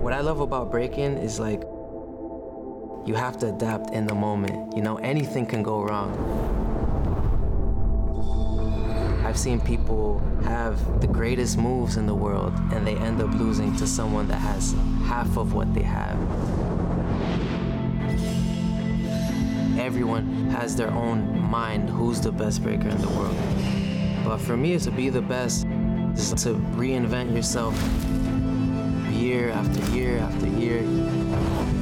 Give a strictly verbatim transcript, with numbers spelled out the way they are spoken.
What I love about breaking is like, you have to adapt in the moment. You know, anything can go wrong. I've seen people have the greatest moves in the world and they end up losing to someone that has half of what they have. Everyone has their own mind who's the best breaker in the world. But for me, to be the best is to reinvent yourself year after year after year.